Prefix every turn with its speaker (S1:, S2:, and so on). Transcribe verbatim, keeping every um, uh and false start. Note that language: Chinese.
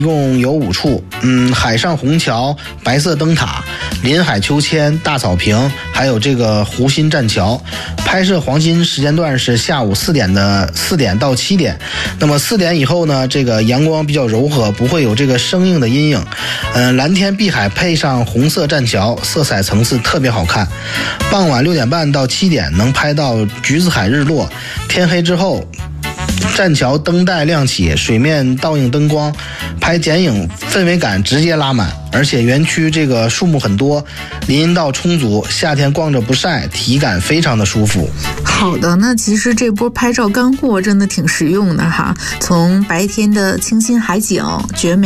S1: 一共有五处，嗯，海上虹桥、白色灯塔、临海秋千、大草坪，还有这个湖心栈桥。拍摄黄金时间段是下午四点的四点到七点。那么四点以后呢，这个阳光比较柔和，不会有这个生硬的阴影。嗯，蓝天碧海配上红色栈桥，色彩层次特别好看。傍晚六点半到七点能拍到橘子海日落。天黑之后，栈桥灯带亮起，水面倒映灯光，拍剪影氛围感直接拉满。而且园区这个树木很多，林荫道充足，夏天逛着不晒，体感非常的舒服。
S2: 好的，那其实这波拍照干货真的挺实用的哈，从白天的清新海景绝美